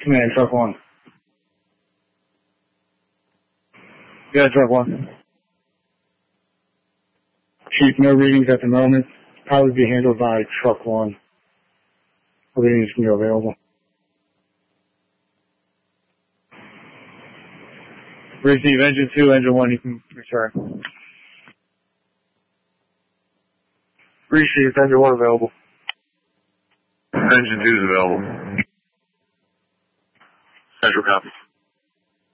Command, truck 1. Yeah, truck 1. Chief, no readings at the moment. Probably be handled by truck 1. Readings can be available. Receive engine 2, engine 1, you can return. Receive engine 1 available. Engine 2 is available. Central copy.